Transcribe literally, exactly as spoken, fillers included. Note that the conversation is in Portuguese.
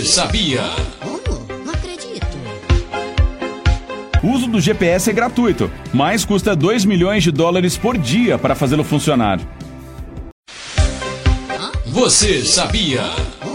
sabia? Como? Não acredito. O uso do G P S é gratuito, mas custa dois milhões de dólares por dia para fazê-lo funcionar. Você sabia?